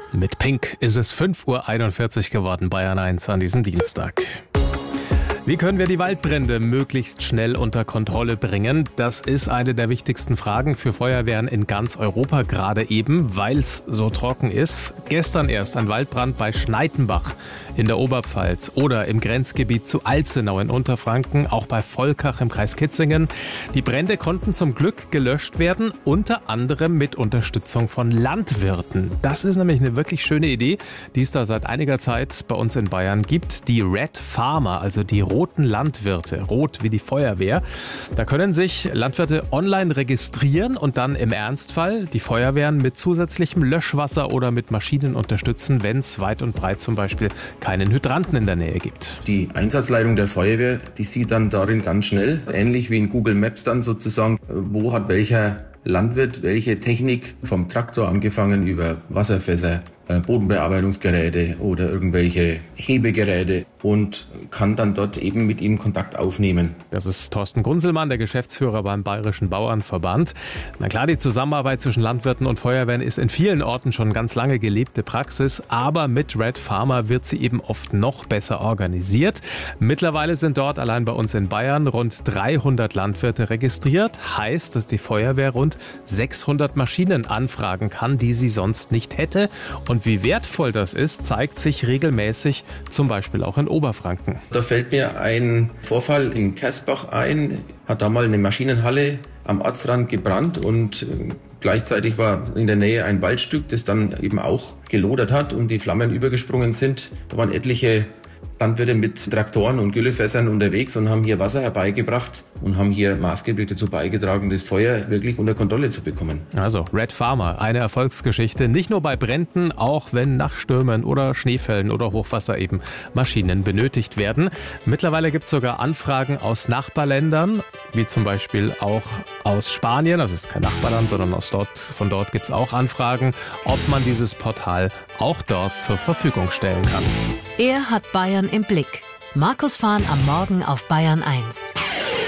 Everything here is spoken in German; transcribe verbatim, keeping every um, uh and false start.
Mit Pink ist es fünf Uhr einundvierzig geworden, Bayern eins an diesem Dienstag. Wie können wir die Waldbrände möglichst schnell unter Kontrolle bringen? Das ist eine der wichtigsten Fragen für Feuerwehren in ganz Europa, gerade eben, weil es so trocken ist. Gestern erst ein Waldbrand bei Schneidenbach in der Oberpfalz oder im Grenzgebiet zu Alzenau in Unterfranken, auch bei Volkach im Kreis Kitzingen. Die Brände konnten zum Glück gelöscht werden, unter anderem mit Unterstützung von Landwirten. Das ist nämlich eine wirklich schöne Idee, die es da seit einiger Zeit bei uns in Bayern gibt. Die Red Farmer, also die roten Landwirte, rot wie die Feuerwehr. Da können sich Landwirte online registrieren und dann im Ernstfall die Feuerwehren mit zusätzlichem Löschwasser oder mit Maschinen unterstützen, wenn es weit und breit zum Beispiel keinen Hydranten in der Nähe gibt. Die Einsatzleitung der Feuerwehr, die sieht dann darin ganz schnell, ähnlich wie in Google Maps dann sozusagen, wo hat welcher Landwirt welche Technik, vom Traktor angefangen über Wasserfässer, Bodenbearbeitungsgeräte oder irgendwelche Hebegeräte und kann dann dort eben mit ihm Kontakt aufnehmen. Das ist Thorsten Grunselmann, der Geschäftsführer beim Bayerischen Bauernverband. Na klar, die Zusammenarbeit zwischen Landwirten und Feuerwehren ist in vielen Orten schon ganz lange gelebte Praxis, aber mit Red Farmer wird sie eben oft noch besser organisiert. Mittlerweile sind dort allein bei uns in Bayern rund dreihundert Landwirte registriert. Heißt, dass die Feuerwehr rund sechshundert Maschinen anfragen kann, die sie sonst nicht hätte. Und wie wertvoll das ist, zeigt sich regelmäßig, zum Beispiel auch in Oberfranken. Da fällt mir ein Vorfall in Kersbach ein, hat da mal eine Maschinenhalle am Ortsrand gebrannt und gleichzeitig war in der Nähe ein Waldstück, das dann eben auch gelodert hat und die Flammen übergesprungen sind. Da waren etliche Landwirte mit Traktoren und Güllefässern unterwegs und haben hier Wasser herbeigebracht und haben hier maßgeblich dazu beigetragen, das Feuer wirklich unter Kontrolle zu bekommen. Also Red Farmer, eine Erfolgsgeschichte, nicht nur bei Bränden, auch wenn nach Stürmen oder Schneefällen oder Hochwasser eben Maschinen benötigt werden. Mittlerweile gibt es sogar Anfragen aus Nachbarländern, wie zum Beispiel auch aus Spanien, also es ist kein Nachbarland, sondern aus dort, von dort gibt es auch Anfragen, ob man dieses Portal auch dort zur Verfügung stellen kann. Er hat Bayern im Blick. Markus Fahn am Morgen auf Bayern eins.